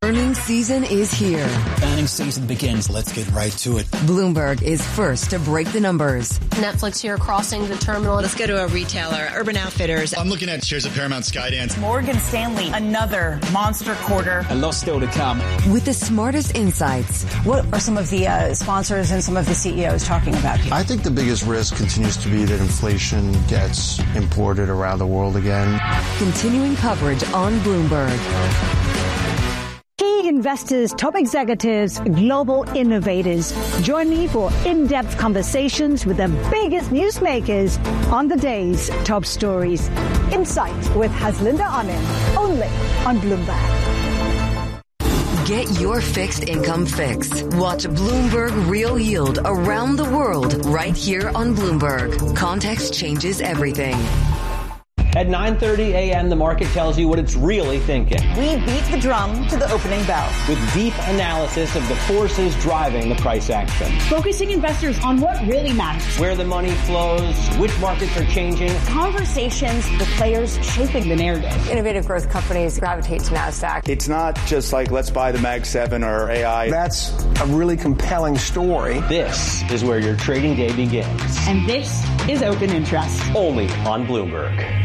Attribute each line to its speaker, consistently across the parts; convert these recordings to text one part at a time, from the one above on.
Speaker 1: Earnings season is here.
Speaker 2: Earnings season begins. Let's get right to it.
Speaker 1: Bloomberg is first to break the numbers.
Speaker 3: Netflix here crossing the terminal.
Speaker 4: Let's go to a retailer, Urban Outfitters.
Speaker 5: I'm looking at shares of Paramount Skydance.
Speaker 6: Morgan Stanley, another monster quarter.
Speaker 2: A lot still to come.
Speaker 1: With the smartest insights.
Speaker 6: What are some of the sponsors and some of the CEOs talking about here?
Speaker 7: I think the biggest risk continues to be that inflation gets imported around the world again.
Speaker 1: Continuing coverage on Bloomberg.
Speaker 8: Key investors, top executives, global innovators. Join me for in-depth conversations with the biggest newsmakers on the day's top stories. Insight with Haslinda Anim, only on Bloomberg.
Speaker 1: Get your fixed income fix. Watch Bloomberg Real Yield around the world right here on Bloomberg. Context changes everything.
Speaker 9: At 9:30 a.m., the market tells you what it's really thinking.
Speaker 6: We beat the drum to the opening bell.
Speaker 9: With deep analysis of the forces driving the price action.
Speaker 10: Focusing investors on what really matters.
Speaker 9: Where the money flows, which markets are changing.
Speaker 10: Conversations with players shaping the narrative.
Speaker 11: Innovative growth companies gravitate to NASDAQ.
Speaker 12: It's not just like, let's buy the Mag 7 or AI.
Speaker 13: That's a really compelling story.
Speaker 9: This is where your trading day begins.
Speaker 10: And this is Open Interest.
Speaker 9: Only on Bloomberg.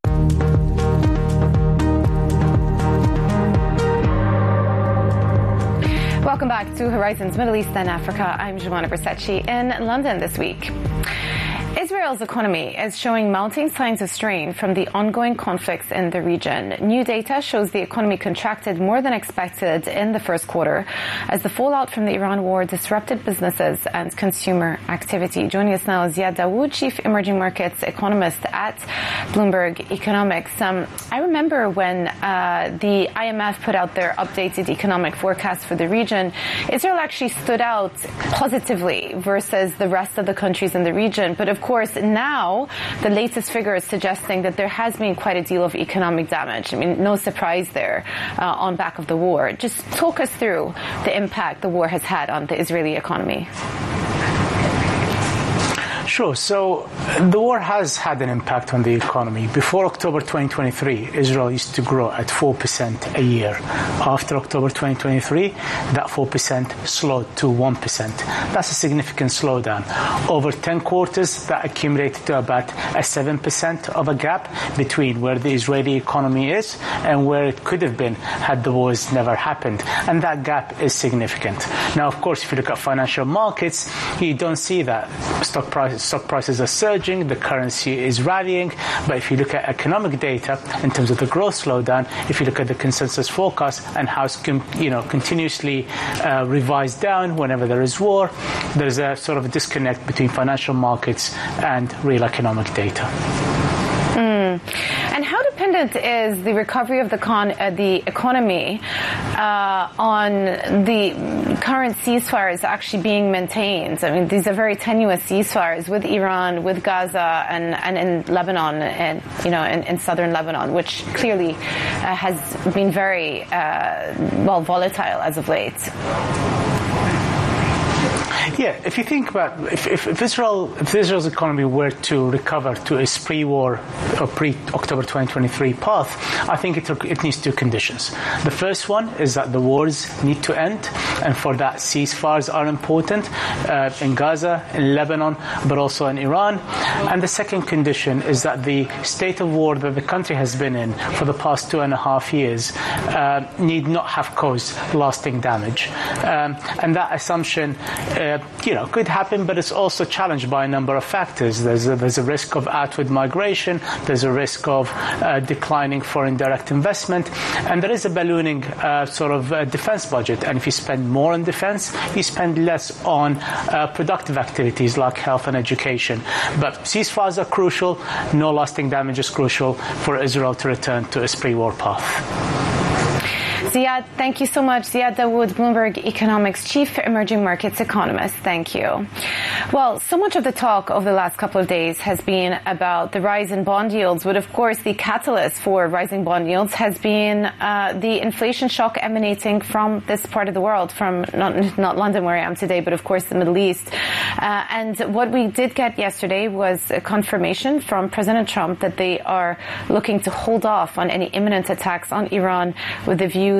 Speaker 14: Welcome back to Horizons Middle East and Africa. I'm Joanna Bersecci in London this week. Israel's economy is showing mounting signs of strain from the ongoing conflicts in the region. New data shows the economy contracted more than expected in the first quarter as the fallout from the Iran war disrupted businesses and consumer activity. Joining us now is Ziad Dawood, Chief Emerging Markets Economist at Bloomberg Economics. I remember when the IMF put out their updated economic forecast for the region, Israel actually stood out positively versus the rest of the countries in the region. But of course, now the latest figure is suggesting that there has been quite a deal of economic damage. I mean, no surprise there on back of the war. Just talk us through the impact the war has had on the Israeli economy.
Speaker 15: Sure. So the war has had an impact on the economy. Before October 2023, Israel used to grow at 4% a year. After October 2023, that 4% slowed to 1%. That's a significant slowdown. Over 10 quarters, that accumulated to about a 7% of a gap between where the Israeli economy is and where it could have been had the wars never happened. And that gap is significant. Now, of course, if you look at financial markets, you don't see that. Stock prices are surging, the currency is rallying, but if you look at economic data in terms of the growth slowdown, if you look at the consensus forecast and how it's continuously revised down whenever there is war, there's a sort of a disconnect between financial markets and real economic data.
Speaker 14: And how dependent is the recovery of the economy on the current ceasefires actually being maintained? I mean, these are very tenuous ceasefires with Iran, with Gaza, and in Lebanon, and in southern Lebanon, which clearly has been very volatile as of late.
Speaker 15: Yeah, if you think about if Israel's economy were to recover to its pre-war or pre-October 2023 path, I think it needs two conditions. The first one is that the wars need to end, and for that ceasefires are important in Gaza, in Lebanon, but also in Iran. And the second condition is that the state of war that the country has been in for the past 2.5 years need not have caused lasting damage. And that assumption could happen, but it's also challenged by a number of factors. There's a risk of outward migration, there's a risk of declining foreign direct investment, and there is a ballooning defense budget. And if you spend more on defense, you spend less on productive activities like health and education. But ceasefires are crucial. No lasting damage is crucial for Israel to return to its pre-war path.
Speaker 14: Ziad, thank you so much. Ziad Dawood, Bloomberg Economics Chief Emerging Markets Economist. Thank you. Well, so much of the talk over the last couple of days has been about the rise in bond yields, but of course the catalyst for rising bond yields has been the inflation shock emanating from this part of the world, from not London where I am today, but of course the Middle East. And what we did get yesterday was a confirmation from President Trump that they are looking to hold off on any imminent attacks on Iran with the view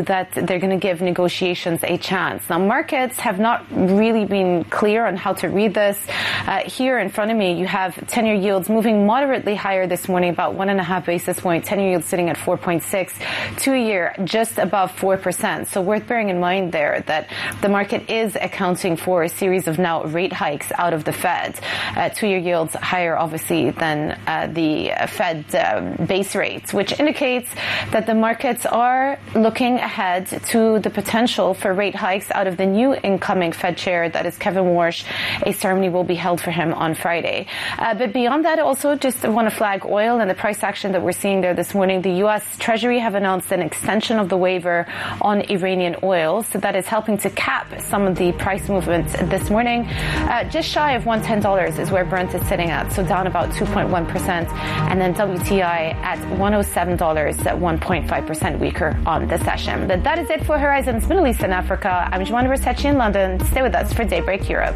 Speaker 14: view that they're going to give negotiations a chance. Now, markets have not really been clear on how to read this. Here in front of me, you have 10-year yields moving moderately higher this morning, about 1.5 basis points. 10-year yields sitting at 4.6, 2-year just above 4%. So worth bearing in mind there that the market is accounting for a series of now rate hikes out of the Fed. 2-year yields higher, obviously, than the Fed base rates, which indicates that the markets are looking ahead to the potential for rate hikes out of the new incoming Fed chair, that is Kevin Warsh. A ceremony will be held for him on Friday. But beyond that, also just want to flag oil and the price action that we're seeing there this morning. The U.S. Treasury have announced an extension of the waiver on Iranian oil, so that is helping to cap some of the price movements this morning. Just shy of $110 is where Brent is sitting at, so down about 2.1%, and then WTI at $107 at 1.5% weaker on the session. But that is it for Horizons Middle East and Africa. I'm Joanna Versace in London. Stay with us for Daybreak Europe.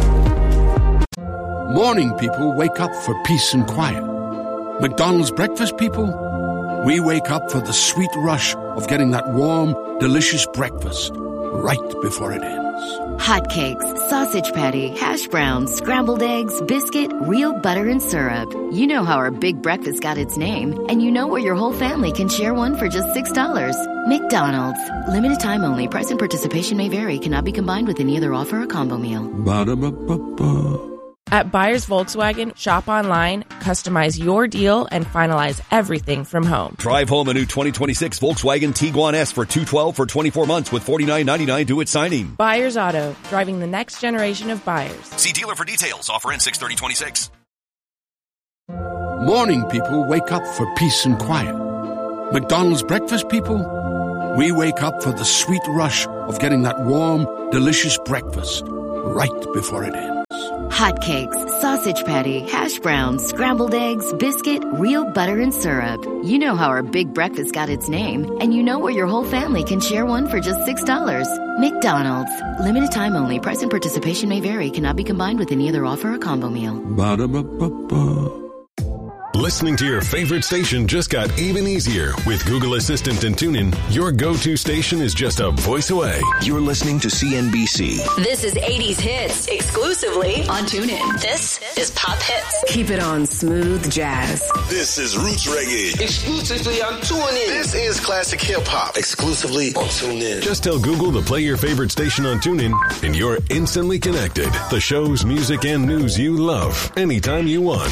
Speaker 16: Morning people wake up for peace and quiet. McDonald's breakfast people, we wake up for the sweet rush of getting that warm, delicious breakfast right before it ends.
Speaker 17: Hotcakes, sausage patty, hash browns, scrambled eggs, biscuit, real butter and syrup. You know how our big breakfast got its name, and you know where your whole family can share one for just $6. McDonald's. Limited time only. Price and participation may vary. Cannot be combined with any other offer or combo meal.
Speaker 16: Ba-da-ba-ba-ba.
Speaker 18: At Buyers Volkswagen, shop online, customize your deal, and finalize everything from home.
Speaker 19: Drive home a new 2026 Volkswagen Tiguan S for $212 for 24 months with $49.99 due at signing.
Speaker 18: Buyers Auto, driving the next generation of buyers.
Speaker 19: See dealer for details. Offer ends 6/30/26.
Speaker 16: Morning people wake up for peace and quiet. McDonald's breakfast people, we wake up for the sweet rush of getting that warm, delicious breakfast right before it ends.
Speaker 17: Hotcakes, sausage patty, hash browns, scrambled eggs, biscuit, real butter and syrup. You know how our big breakfast got its name, and you know where your whole family can share one for just $6. McDonald's. Limited time only. Price and participation may vary. Cannot be combined with any other offer or combo meal.
Speaker 16: Ba-da-ba-ba-ba.
Speaker 20: Listening to your favorite station just got even easier. With Google Assistant and TuneIn, your go-to station is just a voice away.
Speaker 21: You're listening to CNBC.
Speaker 1: This is 80s Hits, exclusively on TuneIn.
Speaker 22: This is Pop Hits.
Speaker 1: Keep it on smooth jazz.
Speaker 21: This is Roots Reggae.
Speaker 23: Exclusively on TuneIn.
Speaker 21: This is Classic Hip Hop. Exclusively on TuneIn.
Speaker 20: Just tell Google to play your favorite station on TuneIn, and you're instantly connected. The shows, music, and news you love, anytime you want.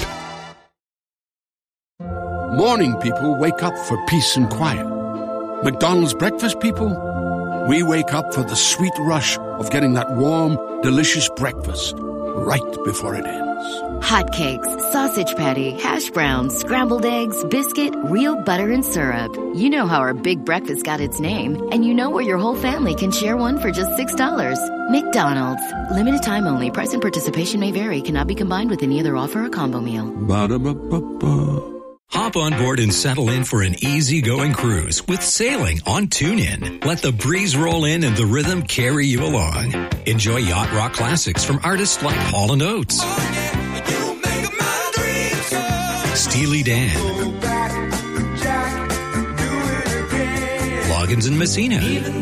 Speaker 16: Morning people wake up for peace and quiet. McDonald's breakfast people, we wake up for the sweet rush of getting that warm, delicious breakfast right before it ends.
Speaker 17: Hotcakes, sausage patty, hash browns, scrambled eggs, biscuit, real butter and syrup. You know how our big breakfast got its name, and you know where your whole family can share one for just $6. McDonald's. Limited time only. Price and participation may vary. Cannot be combined with any other offer or combo meal.
Speaker 16: Ba-da-ba-ba-ba.
Speaker 24: Hop on board and settle in for an easygoing cruise with sailing on TuneIn. Let the breeze roll in and the rhythm carry you along. Enjoy yacht rock classics from artists like Hall & Oates, Steely Dan, Loggins and Messina,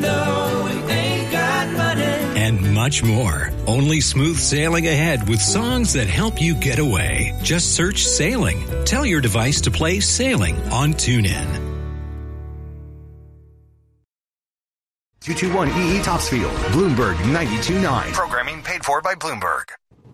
Speaker 24: and much more. Only smooth sailing ahead with songs that help you get away. Just search Sailing. Tell your device to play Sailing on TuneIn.
Speaker 21: 221 Topsfield, Bloomberg 92.9. Programming paid for by Bloomberg.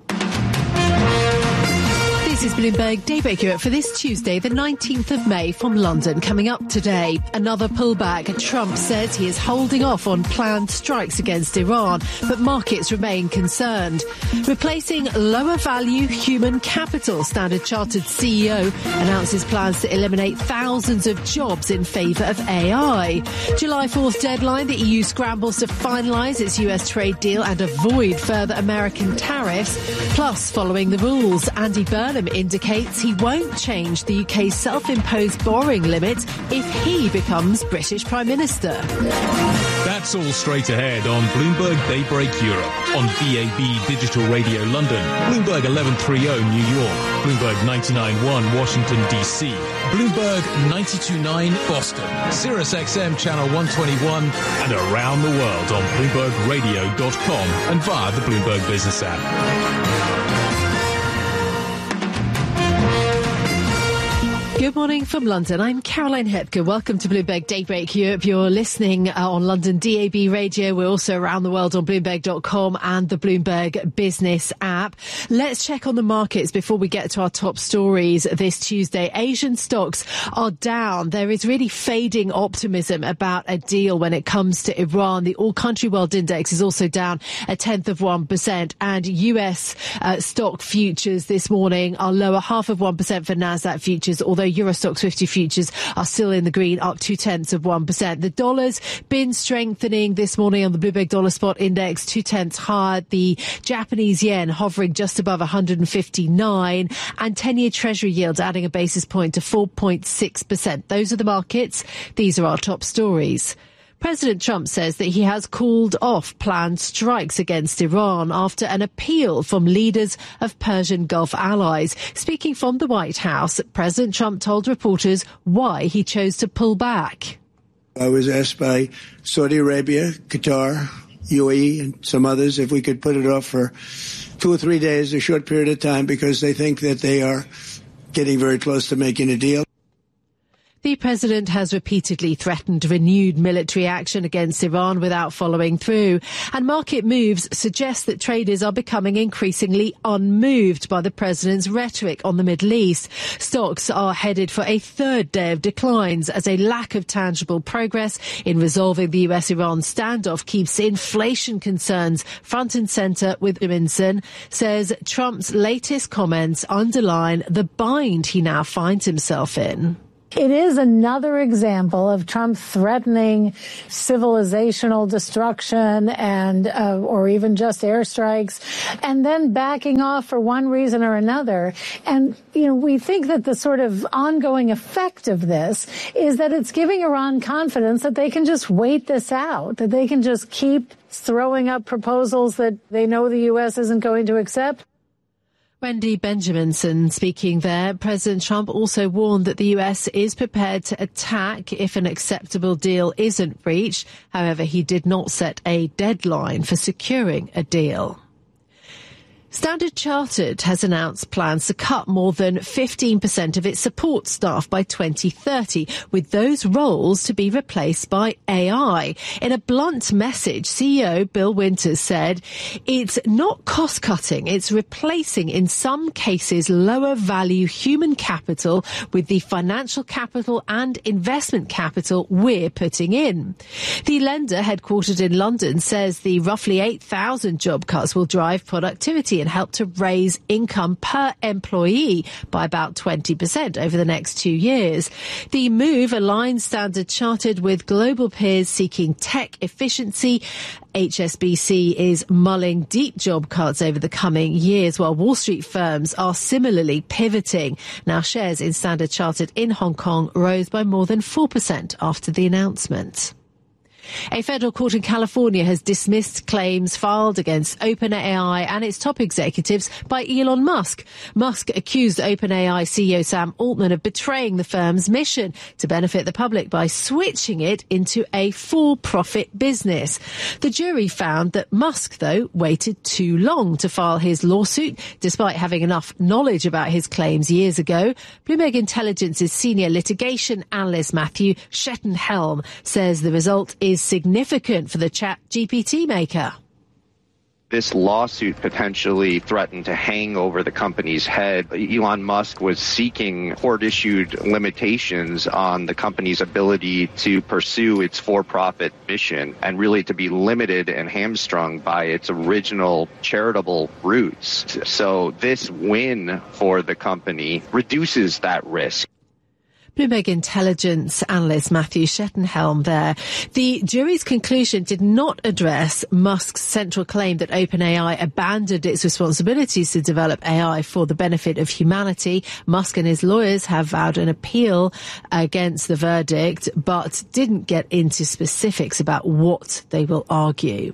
Speaker 25: This is Bloomberg Daybreak Europe for this Tuesday, the 19th of May from London. Coming up today, another pullback. Trump says he is holding off on planned strikes against Iran, but markets remain concerned. Replacing lower value human capital, Standard Chartered CEO announces plans to eliminate thousands of jobs in favour of AI. July 4th deadline, the EU scrambles to finalise its US trade deal and avoid further American tariffs. Plus, following the rules, Andy Burnham indicates he won't change the UK's self-imposed borrowing limit if he becomes British Prime Minister.
Speaker 26: That's
Speaker 2: It's all straight ahead on Bloomberg Daybreak Europe, on DAB Digital Radio London, Bloomberg 1130 New York, Bloomberg 99.1 Washington, D.C., Bloomberg 92.9 Boston, Sirius XM Channel 121, and around the world on BloombergRadio.com and via the Bloomberg Business app.
Speaker 25: Good morning from London. I'm Caroline Hepker. Welcome to Bloomberg Daybreak Europe. You're listening on London DAB Radio. We're also around the world on Bloomberg.com and the Bloomberg Business app. Let's check on the markets before we get to our top stories this Tuesday. Asian stocks are down. There is really fading optimism about a deal when it comes to Iran. The All-Country World Index is also down 0.1%. And US stock futures this morning are lower 0.5% for NASDAQ futures, although Euro Stoxx 50 futures are still in the green, up 0.2%. The dollar's been strengthening this morning on the Bloomberg Dollar Spot Index, 0.2 higher. The Japanese yen hovering just above 159, and 10-year Treasury yields adding a basis point to 4.6%. Those are the markets. These are our top stories. President Trump says that he has called off planned strikes against Iran after an appeal from leaders of Persian Gulf allies. Speaking from the White House, President Trump told reporters why he chose to pull back.
Speaker 3: I was asked by Saudi Arabia, Qatar, UAE, and some others if we could put it off for 2 or 3 days, a short period of time, because they think that they are getting very close to making a deal.
Speaker 25: The president has repeatedly threatened renewed military action against Iran without following through. And market moves suggest that traders are becoming increasingly unmoved by the president's rhetoric on the Middle East. Stocks are headed for a third day of declines as a lack of tangible progress in resolving the US-Iran standoff keeps inflation concerns front and centre, with Edmondson says Trump's latest comments underline the bind he now finds himself in.
Speaker 4: It is another example of Trump threatening civilizational destruction and or even just airstrikes, and then backing off for one reason or another. And, we think that the sort of ongoing effect of this is that it's giving Iran confidence that they can just wait this out, that they can just keep throwing up proposals that they know the U.S. isn't going to accept.
Speaker 25: Wendy Benjaminson speaking there. President Trump also warned that the US is prepared to attack if an acceptable deal isn't reached. However, he did not set a deadline for securing a deal. Standard Chartered has announced plans to cut more than 15% of its support staff by 2030, with those roles to be replaced by AI. In a blunt message, CEO Bill Winters said it's not cost-cutting, it's replacing, in some cases, lower-value human capital with the financial capital and investment capital we're putting in. The lender, headquartered in London, says the roughly 8,000 job cuts will drive productivity and help to raise income per employee by about 20% over the next 2 years. The move aligns Standard Chartered with global peers seeking tech efficiency. HSBC is mulling deep job cuts over the coming years, while Wall Street firms are similarly pivoting. Now, shares in Standard Chartered in Hong Kong rose by more than 4% after the announcement. A federal court in California has dismissed claims filed against OpenAI and its top executives by Elon Musk. Musk accused OpenAI CEO Sam Altman of betraying the firm's mission to benefit the public by switching it into a for-profit business. The jury found that Musk, though, waited too long to file his lawsuit, despite having enough knowledge about his claims years ago. Bloomberg Intelligence's senior litigation analyst Matthew Shettenhelm says the result is significant for the ChatGPT maker.
Speaker 5: This lawsuit potentially threatened to hang over the company's head. Elon Musk was seeking court-issued limitations on the company's ability to pursue its for-profit mission and really to be limited and hamstrung by its original charitable roots. So this win for the company reduces that risk.
Speaker 25: Bloomberg intelligence analyst Matthew Schettenhelm there. The jury's conclusion did not address Musk's central claim that OpenAI abandoned its responsibilities to develop AI for the benefit of humanity. Musk and his lawyers have vowed an appeal against the verdict, but didn't get into specifics about what they will argue.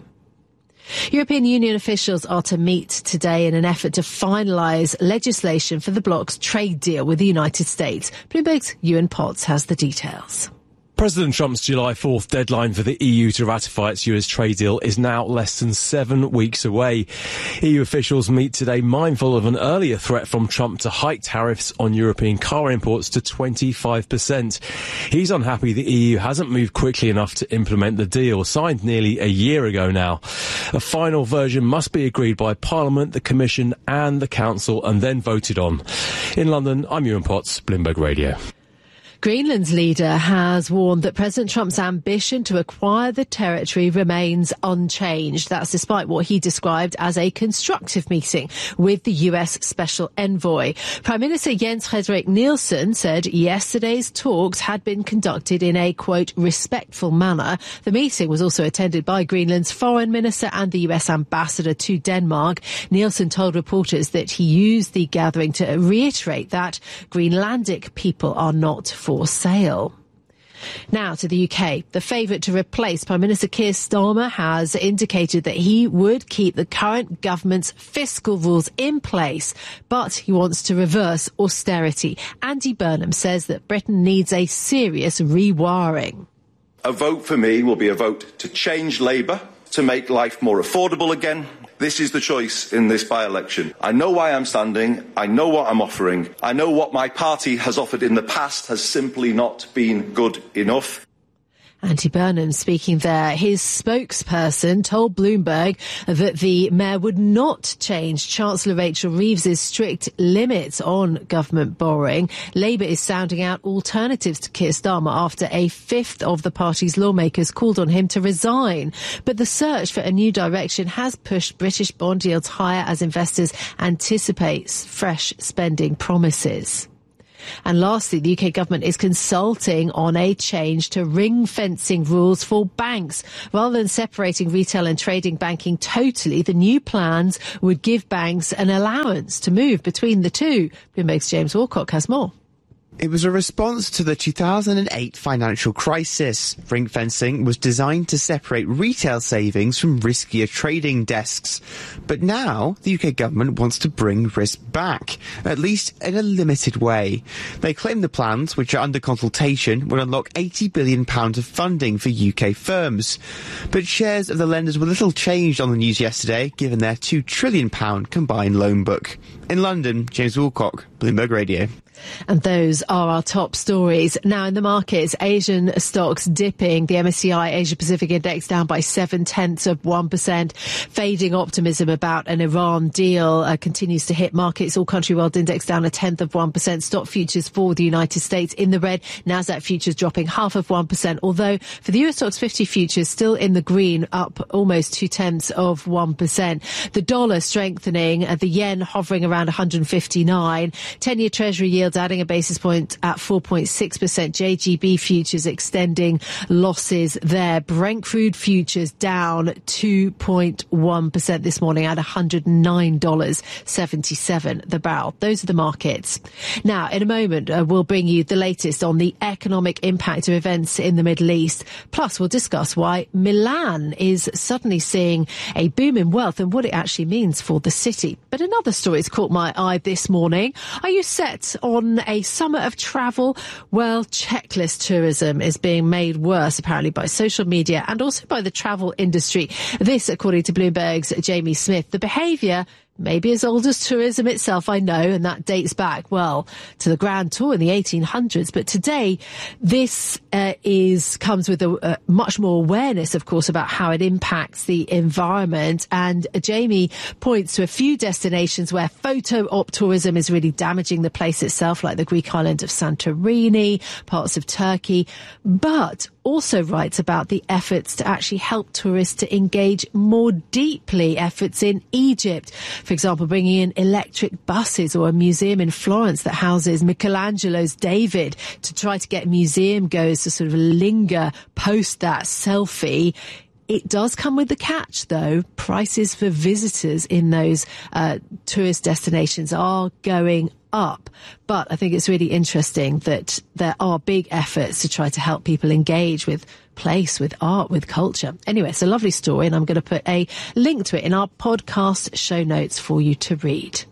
Speaker 25: European Union officials are to meet today in an effort to finalise legislation for the bloc's trade deal with the United States. Bloomberg's Ewan Potts has the details.
Speaker 6: President Trump's July 4th deadline for the EU to ratify its US trade deal is now less than 7 weeks away. EU officials meet today mindful of an earlier threat from Trump to hike tariffs on European car imports to 25%. He's unhappy the EU hasn't moved quickly enough to implement the deal, signed nearly a year ago now. A final version must be agreed by Parliament, the Commission and the Council and then voted on. In London, I'm Ewan Potts, Bloomberg Radio.
Speaker 25: Greenland's leader has warned that President Trump's ambition to acquire the territory remains unchanged. That's despite what he described as a constructive meeting with the US Special Envoy. Prime Minister Jens Frederik Nielsen said yesterday's talks had been conducted in a, quote, respectful manner. The meeting was also attended by Greenland's foreign minister and the US ambassador to Denmark. Nielsen told reporters that he used the gathering to reiterate that Greenlandic people are not for sale. Now to the UK. The favourite to replace Prime Minister Keir Starmer has indicated that he would keep the current government's fiscal rules in place, but he wants to reverse austerity. Andy Burnham says that Britain needs a serious rewiring.
Speaker 7: A vote for me will be a vote to change Labour, to make life more affordable again. This is the choice in this by-election. I know why I'm standing. I know what I'm offering. I know what my party has offered in the past has simply not been good enough.
Speaker 25: Andy Burnham speaking there. His spokesperson told Bloomberg that the mayor would not change Chancellor Rachel Reeves's strict limits on government borrowing. Labour is sounding out alternatives to Keir Starmer after a fifth of the party's lawmakers called on him to resign. But the search for a new direction has pushed British bond yields higher as investors anticipate fresh spending promises. And lastly, the UK government is consulting on a change to ring-fencing rules for banks. Rather than separating retail and trading banking totally, the new plans would give banks an allowance to move between the two. Bloomberg's James Walcock has more.
Speaker 8: It was a response to the 2008 financial crisis. Ring fencing was designed to separate retail savings from riskier trading desks. But now the UK government wants to bring risk back, at least in a limited way. They claim the plans, which are under consultation, will unlock £80 billion of funding for UK firms. But shares of the lenders were little changed on the news yesterday, given their £2 trillion combined loan book. In London, James Woolcock, Bloomberg Radio.
Speaker 25: And those are our top stories. Now in the markets, Asian stocks dipping. The MSCI Asia Pacific Index down by 0.7%. Fading optimism about an Iran deal continues to hit markets. All country world index down 0.1%. Stock futures for the United States in the red. Nasdaq futures dropping 0.5%. Although for the US stocks 50 futures still in the green, up almost 0.2%. The dollar strengthening, the yen hovering around 159. 10-year Treasury yields adding a basis point at 4.6%. JGB futures extending losses there. Brent crude futures down 2.1% this morning at $109.77 the barrel. Those are the markets. Now, in a moment, we'll bring you the latest on the economic impact of events in the Middle East. Plus, we'll discuss why Milan is suddenly seeing a boom in wealth and what it actually means for the city. But another story has caught my eye this morning. Are you set on a summer of travel? Well, checklist tourism is being made worse, apparently, by social media and also by the travel industry. This, according to Bloomberg's Jamie Smith. The behaviour maybe as old as tourism itself, I know, and that dates back, well, to the Grand Tour in the 1800s. But today, this comes with a much more awareness, of course, about how it impacts the environment. And Jamie points to a few destinations where photo op tourism is really damaging the place itself, like the Greek island of Santorini, parts of Turkey. But also writes about the efforts to actually help tourists to engage more deeply, efforts in Egypt. For example, bringing in electric buses or a museum in Florence that houses Michelangelo's David to try to get museum goers to sort of linger post that selfie. It does come with the catch, though. Prices for visitors in those tourist destinations are going up. But I think it's really interesting that there are big efforts to try to help people engage with place, with art, with culture. Anyway, it's a lovely story, and I'm going to put a link to it in our podcast show notes for you to read.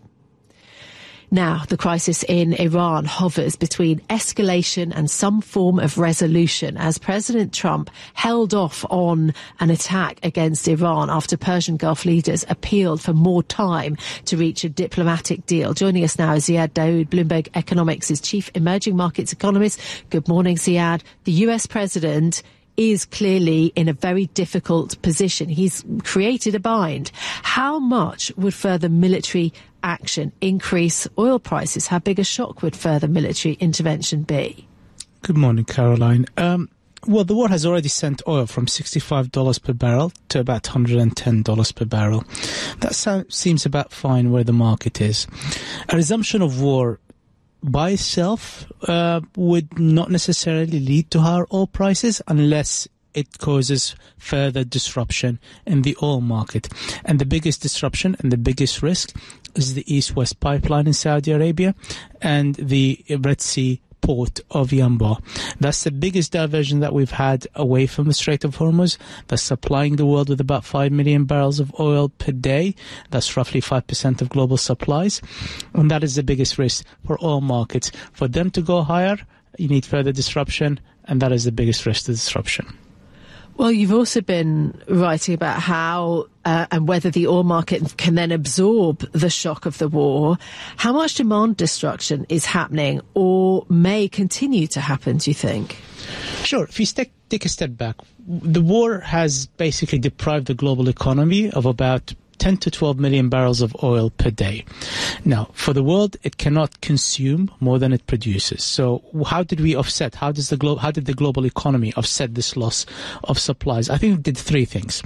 Speaker 25: Now, the crisis in Iran hovers between escalation and some form of resolution as President Trump held off on an attack against Iran after Persian Gulf leaders appealed for more time to reach a diplomatic deal. Joining us now is Ziad Daoud, Bloomberg Economics' chief emerging markets economist. Good morning, Ziad. The US president is clearly in a very difficult position. He's created a bind. How much would further military action increase oil prices? How big a shock would further military intervention be?
Speaker 15: Good morning, Caroline. Well, the war has already sent oil from $65 per barrel to about $110 per barrel. That seems about fine where the market is. A resumption of war by itself would not necessarily lead to higher oil prices unless it causes further disruption in the oil market. And the biggest disruption and the biggest risk is the East-West pipeline in Saudi Arabia and the Red Sea port of Yanbu. That's the biggest diversion that we've had away from the Strait of Hormuz. That's supplying the world with about 5 million barrels of oil per day. That's roughly 5% of global supplies. And that is the biggest risk for oil markets. For them to go higher, you need further disruption, and that is the biggest risk to disruption.
Speaker 25: Well, you've also been writing about how and whether the oil market can then absorb the shock of the war. How much demand destruction is happening or may continue to happen, do you think?
Speaker 15: Sure. If you take a step back, the war has basically deprived the global economy of about 10 to 12 million barrels of oil per day. Now, for the world, it cannot consume more than it produces. So how did we offset? How did the global economy offset this loss of supplies? I think we did three things.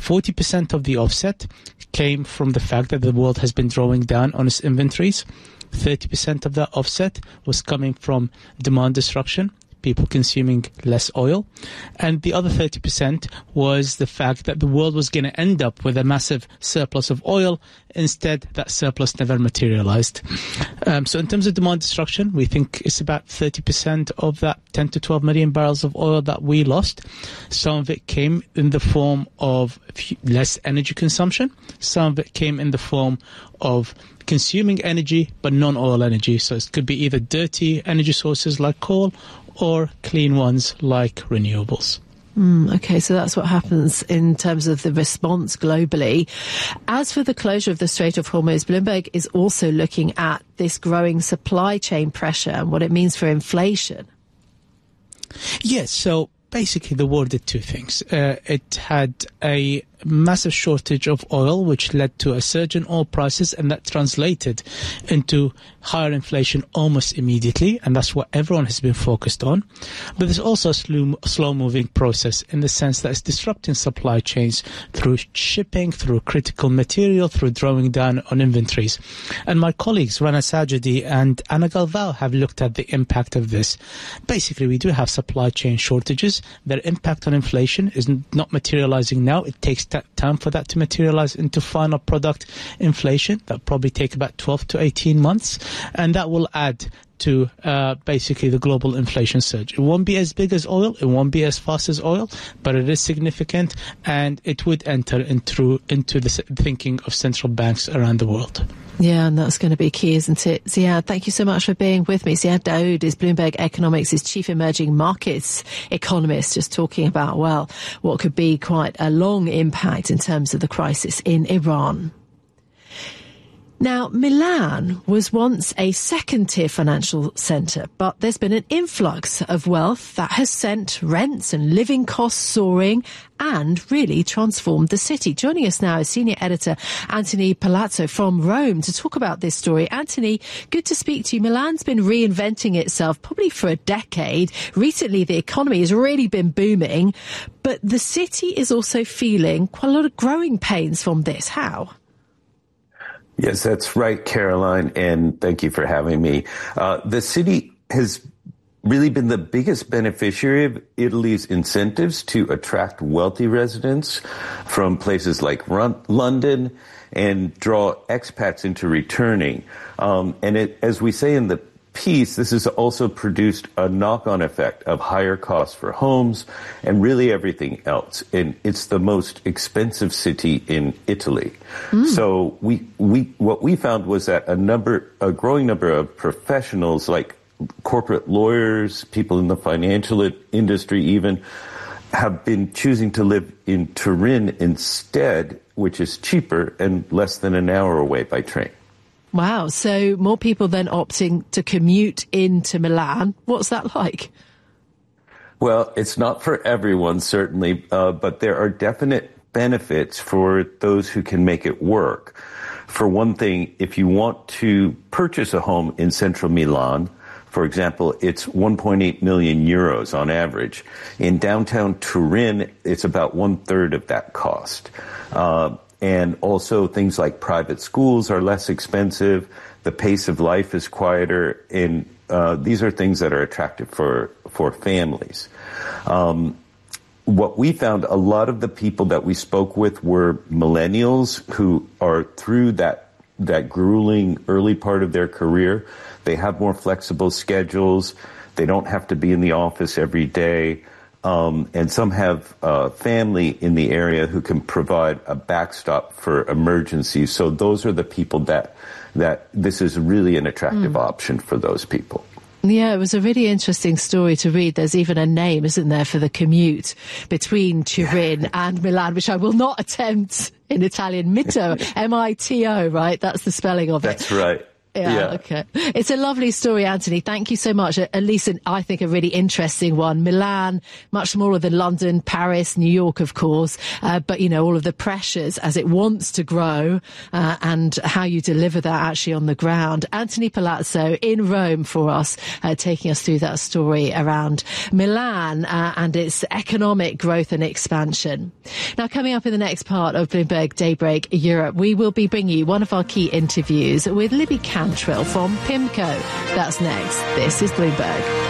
Speaker 15: 40% of the offset came from the fact that the world has been drawing down on its inventories. 30% of that offset was coming from demand destruction, people consuming less oil. And the other 30% was the fact that the world was going to end up with a massive surplus of oil. Instead, that surplus never materialized. So in terms of demand destruction, we think it's about 30% of that 10 to 12 million barrels of oil that we lost. Some of it came in the form of less energy consumption. Some of it came in the form of consuming energy, but non-oil energy. So it could be either dirty energy sources like coal or clean ones like renewables.
Speaker 25: Okay, so that's what happens in terms of the response globally. As for the closure of the Strait of Hormuz, Bloomberg is also looking at this growing supply chain pressure and what it means for inflation.
Speaker 15: Yes, so basically the war did two things. It had a massive shortage of oil, which led to a surge in oil prices, and that translated into higher inflation almost immediately, and that's what everyone has been focused on. But there's also a slow-moving process in the sense that it's disrupting supply chains through shipping, through critical material, through drawing down on inventories. And my colleagues, Rana Sajidi and Anna Galvao, have looked at the impact of this. Basically, we do have supply chain shortages. Their impact on inflation is not materializing now. It takes time for that to materialize into final product inflation. That'll probably take about 12 to 18 months, and that will add to basically the global inflation surge. It won't be as big as oil, it won't be as fast as oil, but it is significant, and it would enter into the thinking of central banks around the world.
Speaker 25: Yeah, and that's going to be key, isn't it? Ziad, thank you so much for being with me. Ziad Daoud is Bloomberg Economics' chief emerging markets economist, just talking about, well, what could be quite a long impact in terms of the crisis in Iran. Now, Milan was once a second-tier financial centre, but there's been an influx of wealth that has sent rents and living costs soaring and really transformed the city. Joining us now is senior editor Anthony Palazzo from Rome to talk about this story. Anthony, good to speak to you. Milan's been reinventing itself probably for a decade. Recently, the economy has really been booming, but the city is also feeling quite a lot of growing pains from this. How?
Speaker 10: Yes, that's right, Caroline, and thank you for having me. The city has really been the biggest beneficiary of Italy's incentives to attract wealthy residents from places like London and draw expats into returning. As we say in the piece, this has also produced a knock-on effect of higher costs for homes and really everything else. And it's the most expensive city in Italy. So what we found was that a growing number of professionals like corporate lawyers, people in the financial industry even, have been choosing to live in Turin instead, which is cheaper and less than an hour away by train.
Speaker 25: Wow. So more people then opting to commute into Milan. What's that like?
Speaker 10: Well, it's not for everyone, certainly, but there are definite benefits for those who can make it work. For one thing, if you want to purchase a home in central Milan, for example, it's 1.8 million euros on average. In downtown Turin, it's about 1/3 of that cost. And also things like private schools are less expensive. The pace of life is quieter. And these are things that are attractive for families. What we found, a lot of the people that we spoke with were millennials who are through that grueling early part of their career. They have more flexible schedules. They don't have to be in the office every day. And some have family in the area who can provide a backstop for emergencies. So those are the people that this is really an attractive option for those people.
Speaker 25: Yeah, it was a really interesting story to read. There's even a name, isn't there, for the commute between Turin and Milan, which I will not attempt in Italian. Mito, M-I-T-O, right? That's the spelling of it.
Speaker 10: That's right.
Speaker 25: Yeah, okay. It's a lovely story, Anthony. Thank you so much. At least, I think, a really interesting one. Milan, much smaller than London, Paris, New York, of course. But, all of the pressures as it wants to grow and how you deliver that actually on the ground. Anthony Palazzo in Rome for us, taking us through that story around Milan and its economic growth and expansion. Now, coming up in the next part of Bloomberg Daybreak Europe, we will be bringing you one of our key interviews with Libby Cantrill from PIMCO. That's next. This is Bloomberg.